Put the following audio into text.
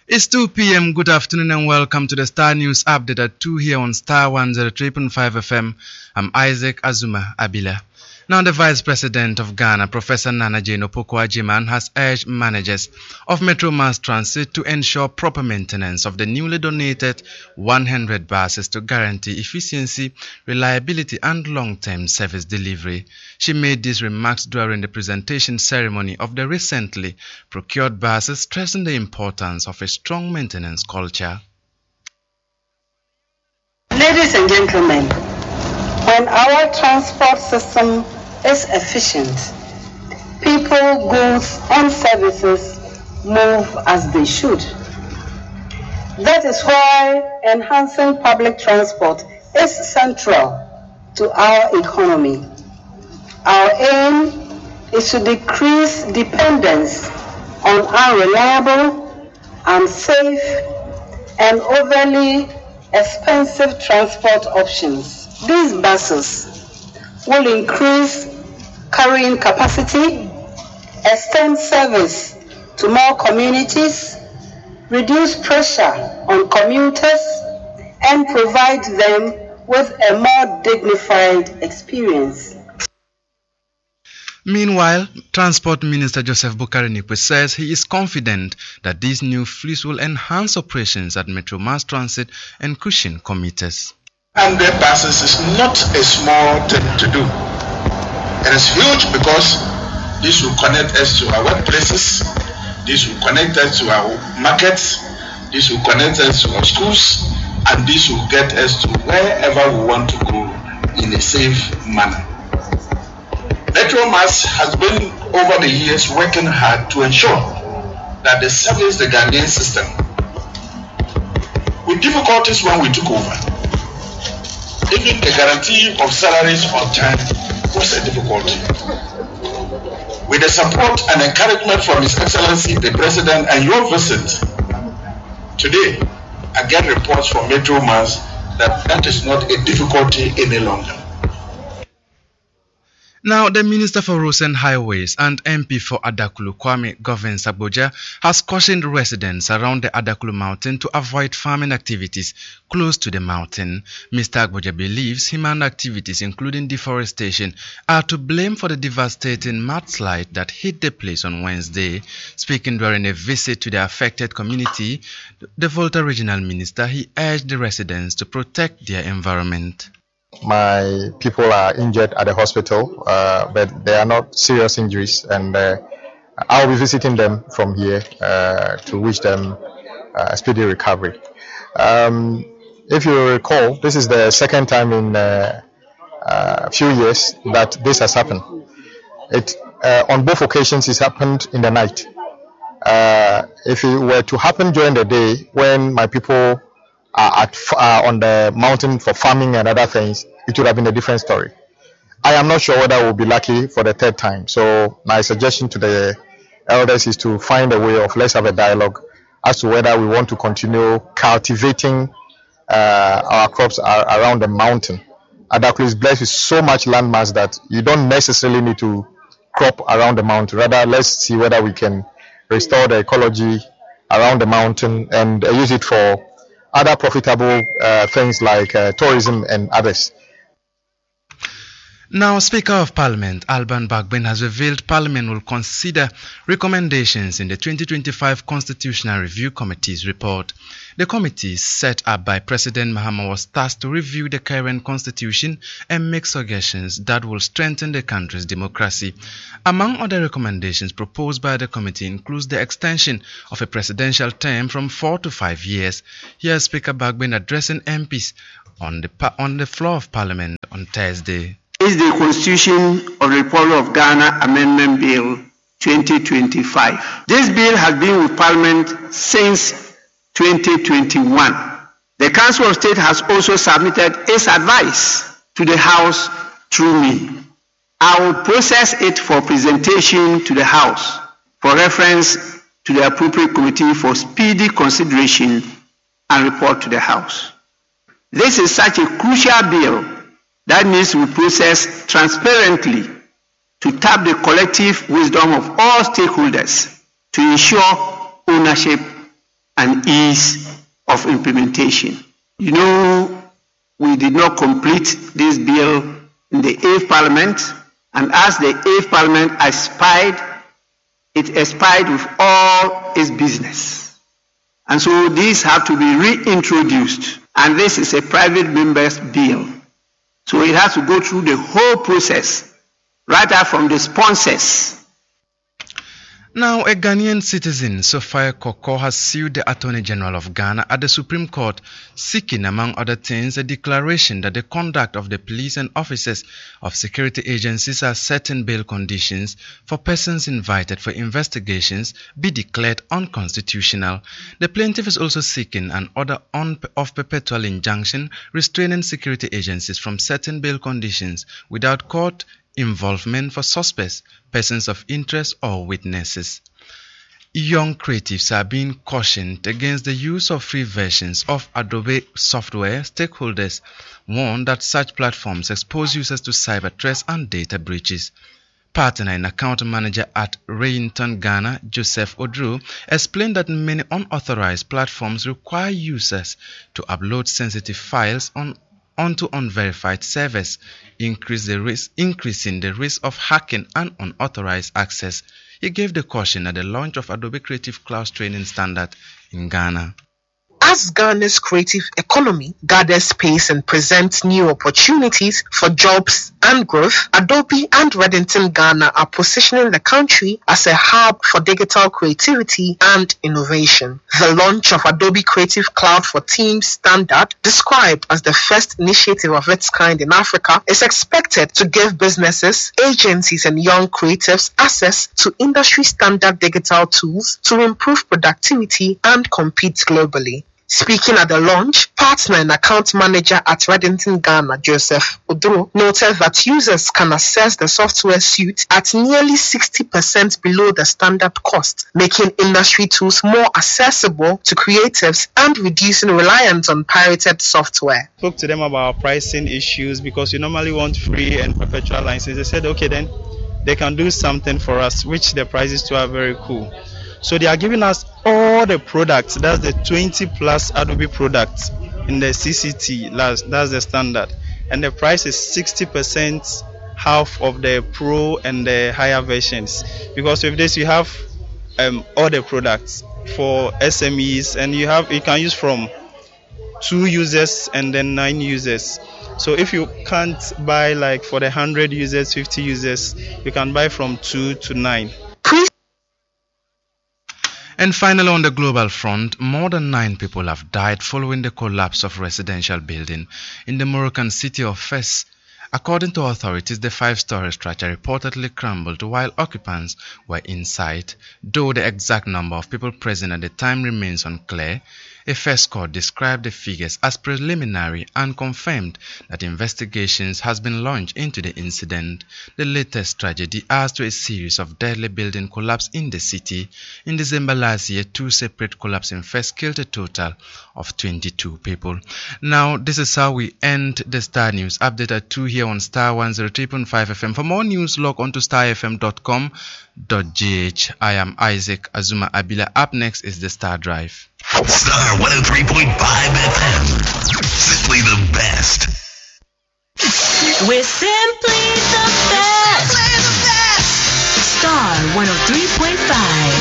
It's 2 p.m. Good afternoon and welcome to the Star News Update at 2 here on Star 103.5 FM. I'm Isaac Azuma Abila. Now, the Vice President of Ghana, Professor Nana Jane Opoku-Agyeman, has urged managers of Metro Mass Transit to ensure proper maintenance of the newly donated 100 buses to guarantee efficiency, reliability, and long-term service delivery. She made these remarks during the presentation ceremony of the recently procured buses, stressing the importance of a strong maintenance culture. Ladies and gentlemen, when our transport system is efficient, people, goods, and services move as they should. That is why enhancing public transport is central to our economy. Our aim is to decrease dependence on unreliable, unsafe, and overly expensive transport options. These buses will increase carrying capacity, extend service to more communities, reduce pressure on commuters, and provide them with a more dignified experience. Meanwhile, Transport Minister Joseph Boukary-Nikwe says he is confident that these new fleets will enhance operations at Metro Mass Transit and cushion commuters. 100 buses is not a small thing to do. It is huge because this will connect us to our workplaces, this will connect us to our markets, this will connect us to our schools, and this will get us to wherever we want to go in a safe manner. Metro Mass has been over the years working hard to ensure that they service the Ghanaian system. With difficulties when we took over, even the guarantee of salaries on time was a difficulty. With the support and encouragement from His Excellency the President and your visit, today I get reports from Metro Mass that is not a difficulty any longer. Now, the Minister for Roads and Highways and MP for Adaklu, Kwame Govins-Agbodza, has cautioned residents around the Adaklu mountain to avoid farming activities close to the mountain. Mr. Agbodza believes human activities, including deforestation, are to blame for the devastating mudslide that hit the place on Wednesday. Speaking during a visit to the affected community, the Volta Regional Minister, he urged the residents to protect their environment. My people are injured at the hospital, but they are not serious injuries, and I'll be visiting them from here to wish them a speedy recovery. If you recall, this is the second time in a few years that this has happened. On both occasions, it happened in the night. If it were to happen during the day, when my people on the mountain for farming and other things, it would have been a different story. I am not sure whether we'll be lucky for the third time. So my suggestion to the elders is to find a way of, let's have a dialogue as to whether we want to continue cultivating our crops around the mountain. Adaklu is blessed with so much landmass that you don't necessarily need to crop around the mountain. Rather, let's see whether we can restore the ecology around the mountain and use it for other profitable things like tourism and others. Now, Speaker of Parliament Alban Bagbin has revealed Parliament will consider recommendations in the 2025 Constitutional Review Committee's report. The committee, set up by President Mahama, was tasked to review the current constitution and make suggestions that will strengthen the country's democracy. Among other recommendations proposed by the committee includes the extension of a presidential term from 4 to 5 years. Here's Speaker Bagbin addressing MPs on the floor of Parliament on Thursday. Is the Constitution of the Republic of Ghana Amendment Bill 2025. This bill has been with Parliament since 2021. The Council of State has also submitted its advice to the House through me. I will process it for presentation to the House for reference to the appropriate committee for speedy consideration and report to the House. This is such a crucial bill that needs to be processed transparently to tap the collective wisdom of all stakeholders to ensure ownership and ease of implementation. You know, we did not complete this bill in the 8th Parliament, and as the 8th Parliament expired, it expired with all its business. And so these have to be reintroduced, and this is a private member's bill. So it has to go through the whole process, right out from the sponsors. Now, a Ghanaian citizen, Sophia Koko, has sued the Attorney General of Ghana at the Supreme Court, seeking, among other things, a declaration that the conduct of the police and officers of security agencies as certain bail conditions for persons invited for investigations be declared unconstitutional. The plaintiff is also seeking an order of perpetual injunction restraining security agencies from certain bail conditions without court involvement for suspects, persons of interest, or witnesses. Young creatives are being cautioned against the use of free versions of Adobe software. Stakeholders warn that such platforms expose users to cyber threats and data breaches. Partner and account manager at Rayington Ghana, Joseph Odru, explained that many unauthorized platforms require users to upload sensitive files onto unverified servers, increasing the risk of hacking and unauthorized access. He gave the caution at the launch of Adobe Creative Cloud training standard in Ghana. As Ghana's creative economy gathers pace and presents new opportunities for jobs and growth, Adobe and Rayington Ghana are positioning the country as a hub for digital creativity and innovation. The launch of Adobe Creative Cloud for Teams standard, described as the first initiative of its kind in Africa, is expected to give businesses, agencies, and young creatives access to industry-standard digital tools to improve productivity and compete globally. Speaking at the launch, partner and account manager at Rayington Ghana, Joseph Odro, noted that users can access the software suite at nearly 60% below the standard cost, making industry tools more accessible to creatives and reducing reliance on pirated software. Spoke to them about pricing issues because we normally want free and perpetual licenses. They said, okay, then they can do something for us, which the prices too are very cool. So they are giving us all the products, that's the 20 plus Adobe products in the CCT, that's the standard. And the price is 60% half of the Pro and the higher versions. Because with this you have all the products for SMEs, and you can use from 2 users and then 9 users. So if you can't buy like for the 100 users, 50 users, you can buy from 2 to 9. And finally, on the global front, more than 9 people have died following the collapse of a residential building in the Moroccan city of Fes. According to authorities, the 5-story structure reportedly crumbled while occupants were inside. Though the exact number of people present at the time remains unclear, a Fes court described the figures as preliminary and confirmed that investigations has been launched into the incident. The latest tragedy adds to a series of deadly building collapses in the city. In December last year, 2 separate collapses in Fes killed a total of 22 people. Now, this is how we end the Star News Update at 2 here on Star 103.5 FM. For more news, log on to starfm.com.gh. I am Isaac Azuma Abila. Up next is the Star Drive. Star 103.5 FM. Simply the best. We're simply the best. Star 103.5.